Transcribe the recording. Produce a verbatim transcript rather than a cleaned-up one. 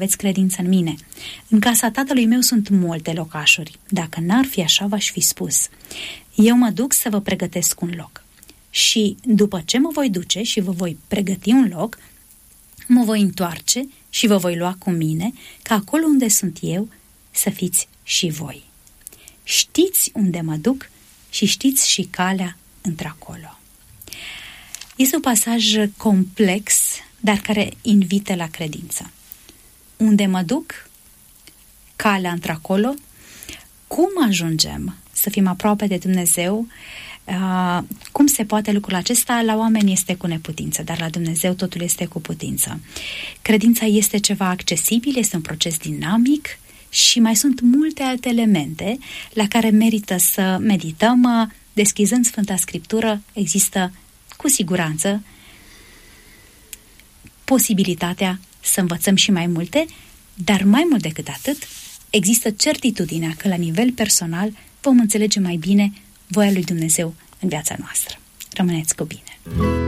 aveți credință în mine. În casa tatălui meu sunt multe locașuri. Dacă n-ar fi așa, v-aș fi spus. Eu mă duc să vă pregătesc un loc. Și după ce mă voi duce și vă voi pregăti un loc, mă voi întoarce și vă voi lua cu mine, ca acolo unde sunt eu să fiți și voi. Știți unde mă duc și știți și calea într-acolo. Este un pasaj complex, dar care invită la credință. Unde mă duc? Calea într-acolo? Cum ajungem să fim aproape de Dumnezeu? Uh, cum se poate lucrul acesta? La oameni este cu neputință, dar la Dumnezeu totul este cu putință. Credința este ceva accesibil, este un proces dinamic și mai sunt multe alte elemente la care merită să medităm. Deschizând Sfânta Scriptură, există cu siguranță posibilitatea să învățăm și mai multe, dar mai mult decât atât, există certitudinea că la nivel personal vom înțelege mai bine voia lui Dumnezeu în viața noastră. Rămâneți cu bine!